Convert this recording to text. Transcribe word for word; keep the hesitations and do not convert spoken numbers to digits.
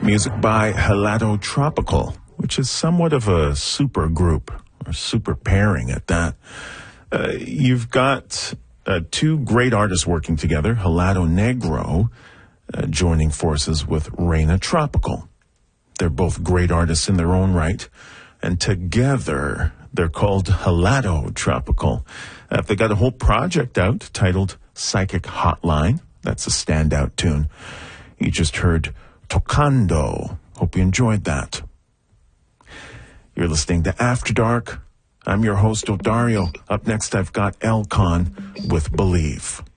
Music by Helado Tropical, which is somewhat of a super group, or super pairing at that. Uh, you've got uh, two great artists working together, Helado Negro uh, joining forces with Reina Tropical. They're both great artists in their own right, and together they're called Helado Tropical. Uh, they got a whole project out titled Psychic Hotline. That's a standout tune. You just heard Tocando. Hope you enjoyed that. You're listening to After Dark. I'm your host, Odario. Up next, I've got Elcon with Believe.